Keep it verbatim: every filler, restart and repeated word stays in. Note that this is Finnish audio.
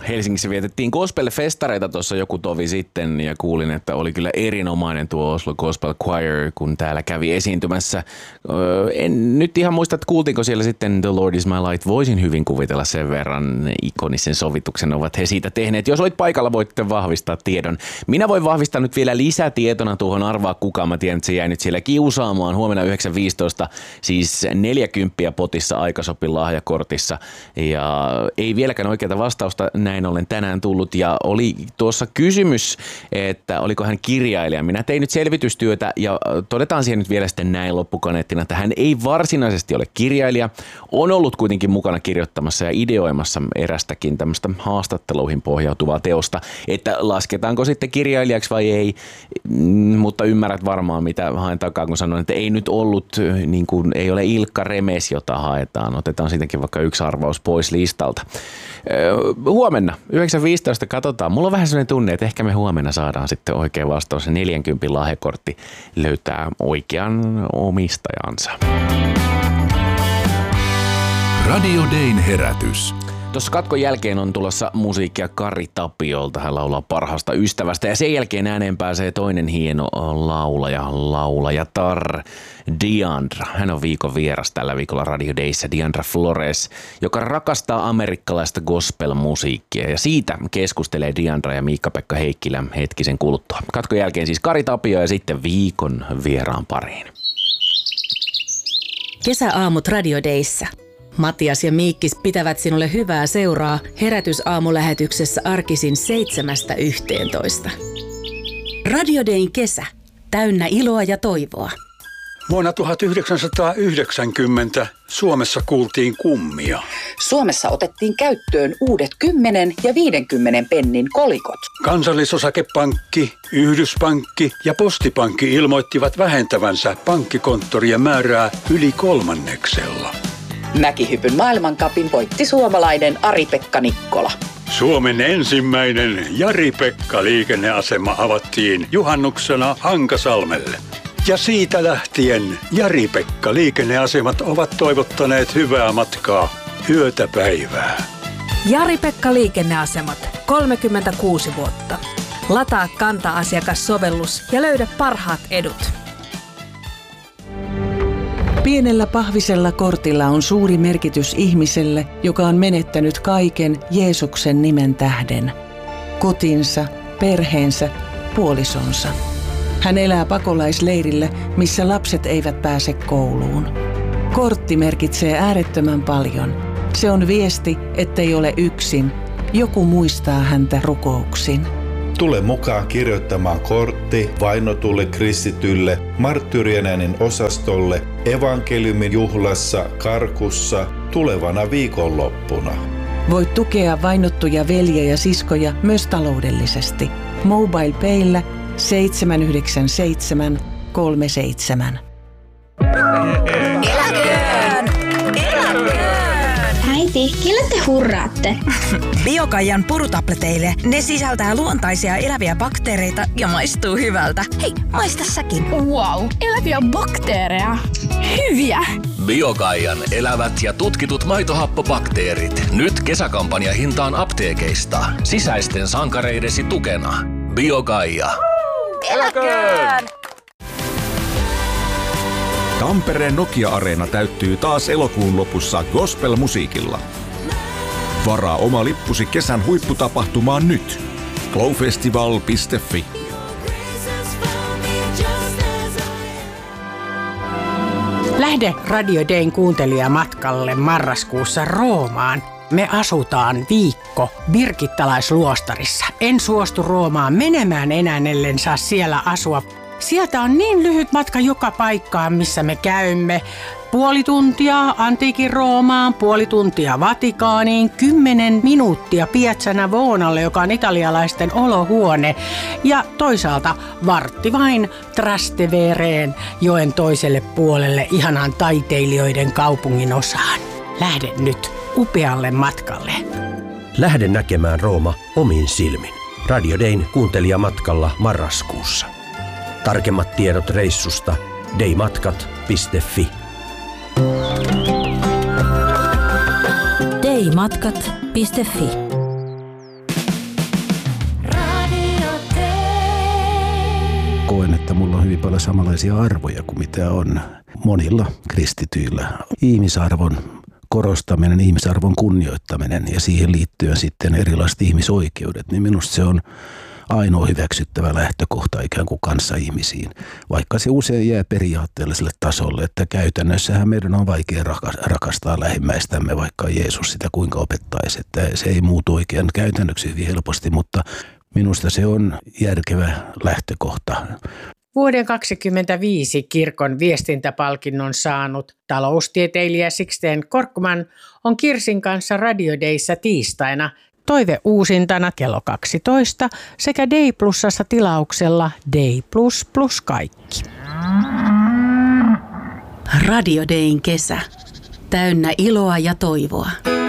Helsingissä vietettiin gospel-festareita tuossa joku tovi sitten ja kuulin, että oli kyllä erinomainen tuo Oslo Gospel Choir, kun täällä kävi esiintymässä. Öö, en nyt ihan muista, että kuultiinko siellä sitten The Lord is my light. Voisin hyvin kuvitella sen verran ikonisen sovituksen ovat he siitä tehneet. Jos olit paikalla, voitte vahvistaa tiedon. Minä voin vahvistaa nyt vielä lisätietona tuohon arvaa kukaan. Mä tiedän, että se jäi nyt siellä kiusaamaan huomenna yhdeksän viisitoista, siis neljäkymppiä potissa aikasopi lahjakortissa. Ja ei vieläkään oikeata vastausta näin ollen tänään tullut. Ja oli tuossa kysymys, että oliko hän kirjailija. Minä tein nyt selvitystyötä ja todetaan siihen nyt vielä sitten näin loppukaneettina, että hän ei varsinaisesti ole kirjailija. On ollut kuitenkin mukana kirjoittamassa ja ideoimassa erästäkin tämmöistä haastatteluihin pohjautuvaa teosta, että lasketaanko sitten kirjailijaksi vai ei, mutta ymmärrät varmaan mitä haen takaa, kun sanon, että ei nyt ollut, niin kuin ei ole Ilkka Remes, jota haetaan. Otetaan siitäkin vaikka yksi arvaus pois listalta. Huomenna yhdeksän viisitoista katsotaan. Mulla on vähän sellainen tunne, että ehkä me huomenna saadaan sitten oikea vastaus. Se neljänkympin lahjakortti löytää oikean omistajansa. Radio Dayn herätys. Tuossa katkon jälkeen on tulossa musiikkia Kari Tapiolta. Hän laulaa parhaasta ystävästä ja sen jälkeen ääneen pääsee toinen hieno laulaja, laulajatar Diandra. Hän on viikon vieras tällä viikolla Radio Dayssä, Diandra Flores, joka rakastaa amerikkalaista gospel-musiikkia. Ja siitä keskustelee Diandra ja Miikka-Pekka Heikkilä hetkisen kuluttua. Katkon jälkeen siis Kari Tapio ja sitten viikon vieraan pariin. Kesäaamut Radio Dayssä. Matias ja Miikkis pitävät sinulle hyvää seuraa herätysaamulähetyksessä arkisin seitsemästä yhteentoista. Radio Dayn kesä. Täynnä iloa ja toivoa. Vuonna tuhatyhdeksänsataayhdeksänkymmentä Suomessa kuultiin kummia. Suomessa otettiin käyttöön uudet kymmenen ja viidenkymmenen pennin kolikot. Kansallisosakepankki, Yhdyspankki ja Postipankki ilmoittivat vähentävänsä pankkikonttorien määrää yli kolmanneksella. Mäkihypyn maailmancupin voitti suomalainen Ari-Pekka Nikkola. Suomen ensimmäinen Jari-Pekka-liikenneasema avattiin juhannuksena Hankasalmelle. Ja siitä lähtien Jari-Pekka-liikenneasemat ovat toivottaneet hyvää matkaa yötä päivää. Jari-Pekka-liikenneasemat, kolmekymmentäkuusi vuotta. Lataa Kanta-asiakassovellus ja löydä parhaat edut. Pienellä pahvisella kortilla on suuri merkitys ihmiselle, joka on menettänyt kaiken Jeesuksen nimen tähden. Kotinsa, perheensä, puolisonsa. Hän elää pakolaisleirillä, missä lapset eivät pääse kouluun. Kortti merkitsee äärettömän paljon. Se on viesti, ettei ole yksin. Joku muistaa häntä rukouksin. Tule mukaan kirjoittamaan kortti vainotulle kristitylle, marttyyrien äänen osastolle, evankeliumin juhlassa, Karkussa, tulevana viikonloppuna. Voit tukea vainottuja veljiä ja siskoja myös taloudellisesti. Mobile Payllä seitsemän yhdeksän seitsemän kolme seitsemän. Eläköön! Eläköön! Äiti, kelle te hurraatte? Biokaijan purutableteille. Ne sisältää luontaisia eläviä bakteereita ja maistuu hyvältä. Hei, maista säkin. Wow, eläviä bakteereja. Hyviä! Biokaijan elävät ja tutkitut maitohappobakteerit. Nyt kesäkampanja hintaan apteekeista. Sisäisten sankareidesi tukena. Biokaija. Eläköön! Tampereen Nokia-areena täyttyy taas elokuun lopussa gospel-musiikilla. Varaa oma lippusi kesän huipputapahtumaan nyt. glowfestival piste fi. Lähde Radio Dayn kuuntelijamatkalle marraskuussa Roomaan. Me asutaan viikko birkittalaisluostarissa. En suostu Roomaan menemään enää, ellen saa siellä asua. Sieltä on niin lyhyt matka joka paikkaan, missä me käymme. Puoli tuntia antiikin Roomaan, puoli tuntia Vatikaaniin, kymmenen minuuttia Piazza Navonalle, joka on italialaisten olohuone. Ja toisaalta vartti vain Trastevereen, joen toiselle puolelle, ihanaan taiteilijoiden kaupungin osaan. Lähde nyt upealle matkalle. Lähde näkemään Rooma omin silmin. Radio Dayn kuuntelijamatkalla marraskuussa. Tarkemmat tiedot reissusta daymatkat piste fi. daymatkat piste fi. koen, että mulla on hyvin paljon samanlaisia arvoja kuin mitä on monilla kristityillä. Ihmisarvon korostaminen, ihmisarvon kunnioittaminen ja siihen liittyen sitten erilaiset ihmisoikeudet, niin minusta se on ainoa hyväksyttävä lähtökohta ikään kuin kanssaihmisiin, vaikka se usein jää periaatteelliselle tasolle, että käytännössähän meidän on vaikea rakastaa lähimmäistämme, vaikka Jeesus sitä kuinka opettaisi, että se ei muutu oikein käytännöksi hyvin helposti, mutta minusta se on järkevä lähtökohta. Vuoden kaksikymmentäviisi kirkon viestintäpalkinnon saanut taloustieteilijä Sixten Korkman on Kirsin kanssa Radio Dayssä tiistaina toive uusintana kello kaksitoista sekä Day Plusassa tilauksella Day Plus plus kaikki. Radio Dayn kesä. Täynnä iloa ja toivoa.